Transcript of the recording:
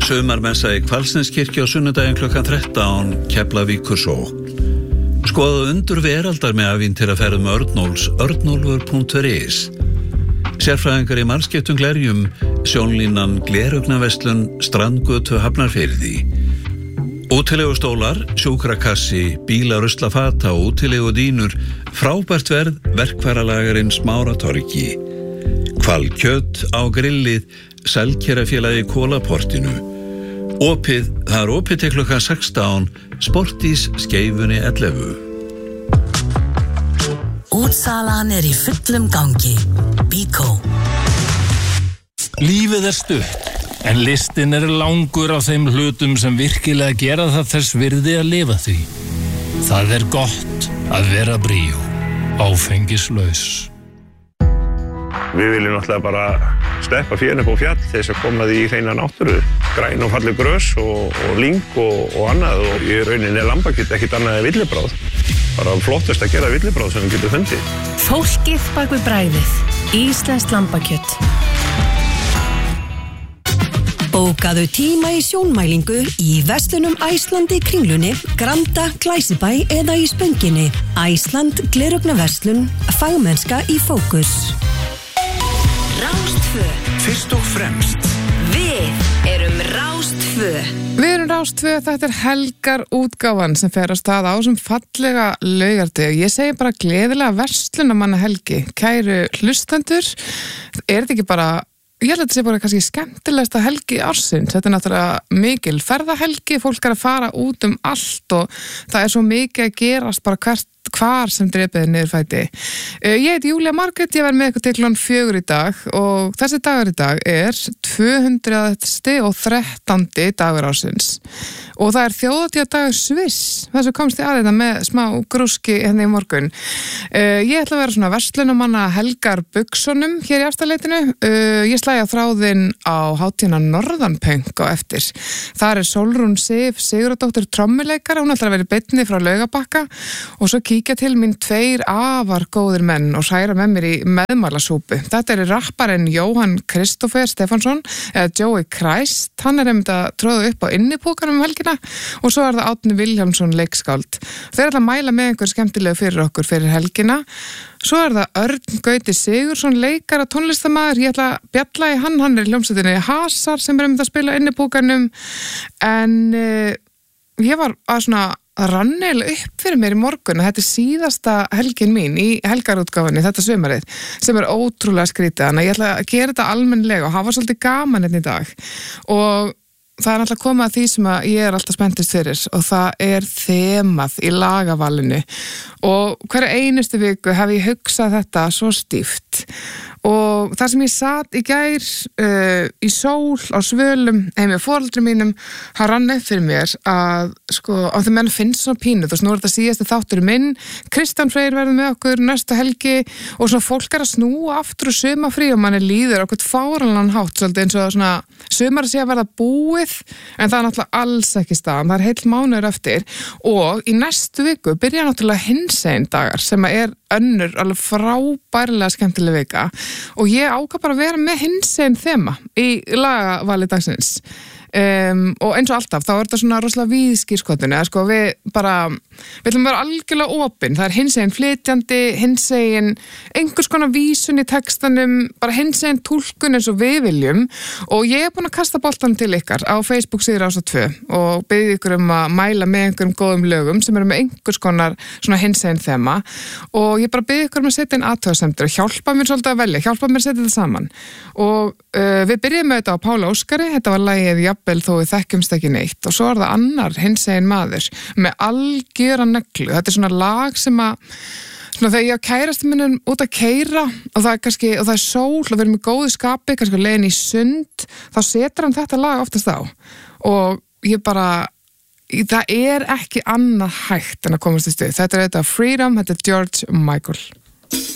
Sumarmessa í Hvalsneskirkju á sunnudaginn klukkan 13, Keflavíkur sókn. Skoðaðu undur veraldar með ævintýraferðum Örnólfs, örnólfur.is. Sérfræðingar í margskiptum glerjum, sjónlínan Gleraugnarverslun, Strandgötu Hafnarfirði. Útilegustólar, sjúkrakassi, bílaruslafata og útilegudínur, frábært verð, verkfæralagarinn Smáratorgi. Hvalkjöt á grillið, Selkerafélagi Kólaportinu. Það er opið til klukkan 16, Sportís Skeifunni 11. Útsalan í fullum gangi. Bíkó. Lífið stutt, en listinn langur á þeim hlutum sem virkilega gera það þess virði að lifa því. Það gott að vera bríó, áfengislaus. Við viljum náttúrulega bara steppa fjörn upp á fjall til þess að koma því í hreina náttúru. Græn og falleg grös og lyng og annað og í rauninni lambakjöt ekkert annað en villibráð. Bara flottast að gera villibráð sem við getum fundið. Fólkið bak við bragðið. Íslenskt lambakjöt. Bókaðu tíma í sjónmælingu í verslunum Iceland í Kringlunni, Granda, Glæsibæ eða í Spönginni. Iceland Gleraugnarverslun, fagmennska í fókus. Rás 2. Fyrst og fremst. Við erum Rás 2. Við erum Rás 2, þetta helgar útgáfan sem fer að staða á sem fallega laugardegi. Ég segi bara gleðilega verslunarmanna helgi. Kæru hlustendur, þetta ekki bara, ég held að þetta sé bara kannski skemmtilegsta helgi ársins. Þetta náttúrulega mikil ferðahelgi, fólk að fara út allt og það svo mikið að gerast bara hvar sem drepiði niður fæti. Ég heiti Júlía Margrét, ég var með ykkur til klukkan 4 í dag og þessi dagur í dag 213. dagur ársins og það þjóðhátíðardagur Sviss, þess að komst ég að þetta með smá grúski hérna í morgun. Ég ætla að vera svona verslunumanna Helgar Buxunum hér í afstaleitinu. Ég slæði á þráðinn á hátíðina Norðanpönk á eftir. Þar Sólrún Sif Sigurðardóttir trommuleikara, hún ætlar að vera í beinni frá Laugabakka og svo kíkja til mín 2 afar góðir menn og hræra með mér í meðmálasúpu. Þetta rapparinn Jóhann Kristófer Stefánsson, eða Joey Christ, hann einmitt að tróða upp á innipúkanum helgina og svo það Árni Vilhjálmsson leikskáld. Þeir ætla að mæla með einhver skemmtilegu fyrir okkur fyrir helgina. Svo það Örn Gauti Sigursson leikara tónlistamaður, ég ætla að bjalla í hann í hljómsveitinni Hasar sem einmitt að spila innipúkanum en ég var að rannilega upp fyrir mér í morgun að þetta síðasta helgin mín í helgarútgáfunni þetta sumarið sem ótrúlega skrítið, þannig að ég ætla að gera þetta almennlega og hafa svolítið gaman hérna í dag og það náttúrulega komið að því sem að ég alltaf spenntist fyrir og það þemað í lagavalinu og hverja einustu viku hef ég hugsað þetta svo stíft og það sem ég sat í gær í sól á svölum heim með foreldrum mínum, hann rann upp fyrir mér að á þeim menn finnst svona pínu, þú veist, nú þetta síðasti þáttur minn, Kristján Freyr verður með okkur næstu helgi og svona fólk að snúa aftur og sumafrí og manni líður okkur fáranlegan hátt, svolítið eins og svona sumar sé að verða búið en það náttúrulega alls ekki staðan, það heill mánuður eftir og í næstu viku byrja náttúrulega hinsegin dagar sem önnur alveg frábærlega skemmtileg vika og ég ákvað bara að vera með hinsegin þema í lagavali dagsins og eins og alltaf þá þetta svona rosalega víðskýrskotun við viljum vera algjörlega opin, það hinsegin flytjandi, hinsegin einhvers konar vísun í textanum, bara hinsegin túlkun eins og við viljum og ég búin að kasta boltan til ykkar á Facebook síður Rás 2 og beðið ykkur að mæla með einhverjum góðum lögum sem eru með einhvers konar svona hinsegin þema og ég bara beðið ykkur að setja inn athugasemdir og hjálpa mér svolítið að velja, hjálpa mér að setja þetta saman og við byrjum með þetta á Pála Óskari, þetta var lagið Jafnvel þó við þekkjumst ekki neitt og svo það annar hinsegin maður með algjöra neglu, þetta svona lag sem þegar ég á kærasti minnum út að keyra og það sól og við erum í góðu skapi, kannski leiðin í sund þá setur hann þetta lag oftast á og ég bara það ekki annað hægt en að komast í stuð, þetta Freedom, þetta George Michael.